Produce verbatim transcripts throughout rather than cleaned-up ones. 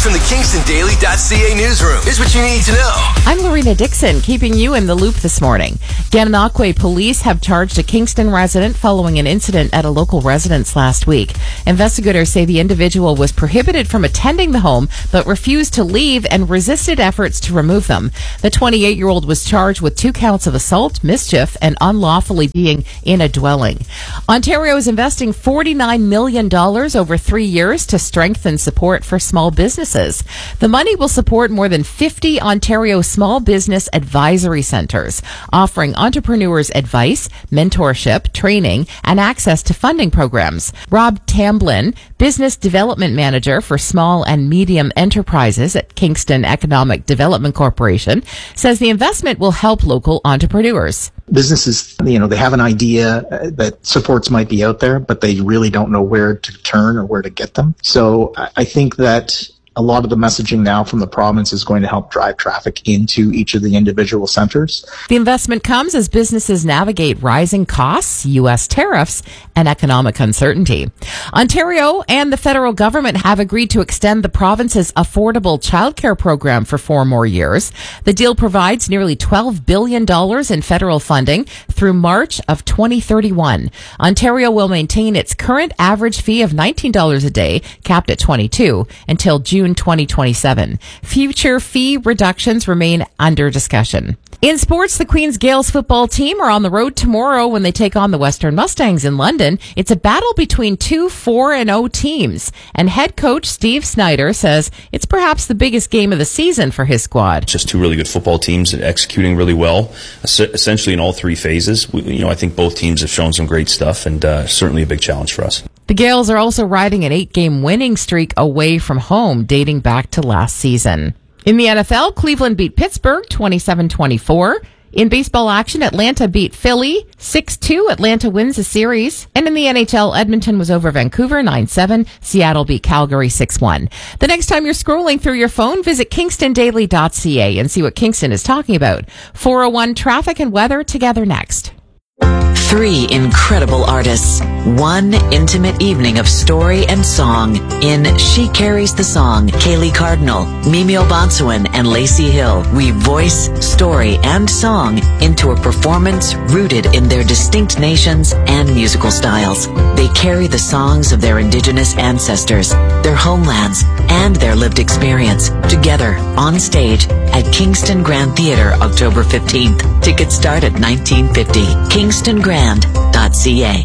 From the Kingston Daily dot C A newsroom, here's what you need to know. I'm Lorena Dixon, keeping you in the loop this morning. Gananoque police have charged a Kingston resident following an incident at a local residence last week. Investigators say the individual was prohibited from attending the home, but refused to leave and resisted efforts to remove them. The twenty-eight-year-old was charged with two counts of assault, mischief, and unlawfully being in a dwelling. Ontario is investing forty-nine million dollars over three years to strengthen support for small businesses. The money will support more than fifty Ontario small business advisory centres, offering entrepreneurs advice, mentorship, training, and access to funding programs. Rob Tamblin, Business Development Manager for Small and Medium Enterprises at Kingston Economic Development Corporation, says the investment will help local entrepreneurs. Businesses, you know, they have an idea that supports might be out there, but they really don't know where to turn or where to get them. So I think that a lot of the messaging now from the province is going to help drive traffic into each of the individual centers. The investment comes as businesses navigate rising costs, U S tariffs, and economic uncertainty. Ontario and the federal government have agreed to extend the province's affordable childcare program for four more years. The deal provides nearly twelve billion dollars in federal funding through March of twenty thirty-one. Ontario will maintain its current average fee of nineteen dollars a day, capped at twenty-two dollars, until June twenty twenty-seven. Future fee reductions remain under discussion. In sports, the Queen's Gales football team are on the road tomorrow when they take on the Western Mustangs in London. It's a battle between two four and oh teams, and head coach Steve Snyder says it's perhaps the biggest game of the season for his squad. Just two really good football teams executing really well, essentially in all three phases. We, you know, I think both teams have shown some great stuff, and uh, certainly a big challenge for us. The Gales are also riding an eight-game winning streak away from home, dating back to last season. In the N F L, Cleveland beat Pittsburgh twenty-seven twenty-four. In baseball action, Atlanta beat Philly six two. Atlanta wins the series. And in the N H L, Edmonton was over Vancouver nine seven. Seattle beat Calgary six one. The next time you're scrolling through your phone, visit Kingston Daily dot C A and see what Kingston is talking about. four oh one traffic and weather together next. Three incredible artists, one intimate evening of story and song in She Carries the Song. Kaylee Cardinal, Mimi Obansuan, and Lacey Hill weave voice, story, and song into a performance rooted in their distinct nations and musical styles. They carry the songs of their Indigenous ancestors, their homelands, and their lived experience together on stage at Kingston Grand Theatre October fifteenth. Tickets start at nineteen fifty. kingston grand dot c a.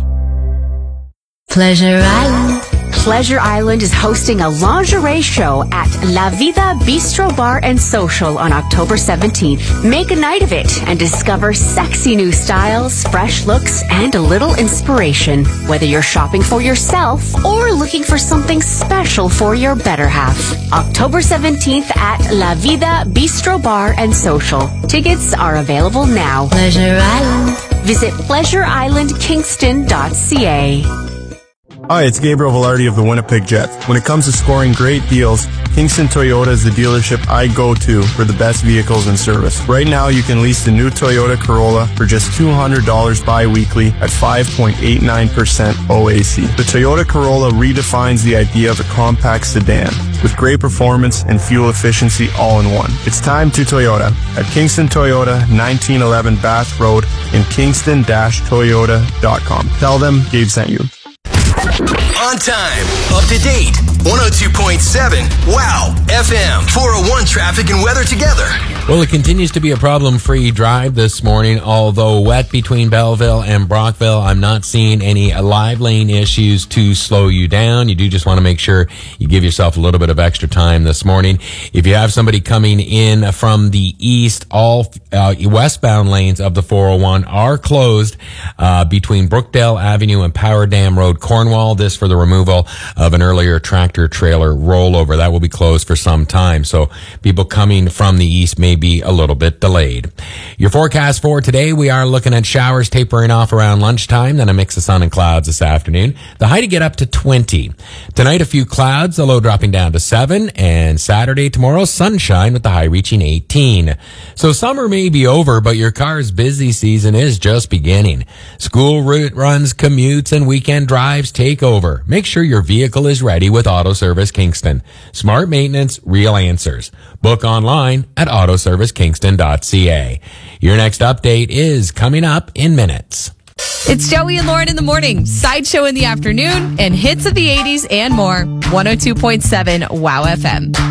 Pleasure Island. Pleasure Island is hosting a lingerie show at La Vida Bistro Bar and Social on October seventeenth. Make a night of it and discover sexy new styles, fresh looks, and a little inspiration. Whether you're shopping for yourself or looking for something special for your better half. October seventeenth at La Vida Bistro Bar and Social. Tickets are available now. Pleasure Island. Visit pleasure island kingston dot c a. Hi, it's Gabriel Velarde of the Winnipeg Jets. When it comes to scoring great deals, Kingston Toyota is the dealership I go to for the best vehicles and service. Right now, you can lease the new Toyota Corolla for just two hundred dollars bi-weekly at five point eight nine percent O A C. The Toyota Corolla redefines the idea of a compact sedan with great performance and fuel efficiency all in one. It's time to Toyota at Kingston Toyota, nineteen eleven Bath Road in kingston dash toyota dot com. Tell them Gabe sent you. On time, up to date, one oh two point seven, wow, F M, four oh one traffic and weather together. Well, it continues to be a problem-free drive this morning, although wet between Belleville and Brockville. I'm not seeing any live lane issues to slow you down. You do just want to make sure you give yourself a little bit of extra time this morning. If you have somebody coming in from the east, all uh, westbound lanes of the four oh one are closed uh, between Brookdale Avenue and Power Dam Road, Cornwall. This for the removal of an earlier tractor-trailer rollover. That will be closed for some time, so people coming from the east may be a little bit delayed. Your forecast for today, we are looking at showers tapering off around lunchtime, then a mix of sun and clouds this afternoon. The high to get up to twenty. Tonight, a few clouds, the low dropping down to seven, and Saturday, tomorrow, sunshine with the high reaching eighteen. So summer may be over, but your car's busy season is just beginning. School route runs, commutes, and weekend drives take over. Make sure your vehicle is ready with Auto Auto Service Kingston. Smart maintenance, real answers. Book online at auto service kingston dot c a. Your next update is coming up in minutes. It's Joey and Lauren in the morning, Sideshow in the afternoon, and hits of the eighties and more. one oh two point seven WOW F M.